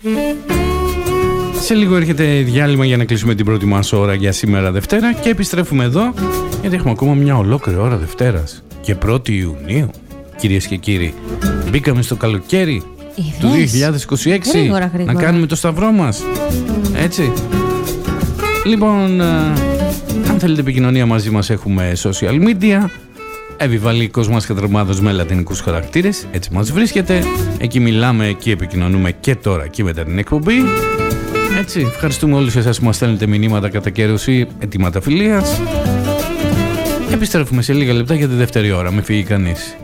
Σε λίγο έρχεται διάλειμμα για να κλείσουμε την πρώτη μας ώρα για σήμερα Δευτέρα και επιστρέφουμε εδώ γιατί έχουμε ακόμα μια ολόκληρη ώρα Δευτέρας και 1η Ιουνίου. Κυρίες και κύριοι, μπήκαμε στο καλοκαίρι του 2026. Γρήγορα. Να κάνουμε το σταυρό μας. Έτσι. Λοιπόν, αν θέλετε επικοινωνία μαζί μας, έχουμε social media. Επιβαλικός μας κατρεμάδος με λατινικούς χαρακτήρες. Έτσι μας βρίσκεται. Εκεί μιλάμε, εκεί επικοινωνούμε και τώρα και μετά την εκπομπή. Έτσι, ευχαριστούμε όλους εσάς που μας στέλνετε μηνύματα κατά καιρούς ή αιτήματα φιλίας. Επιστρέφουμε σε λίγα λεπτά για τη δεύτερη ώρα. Μην φύγει κανείς.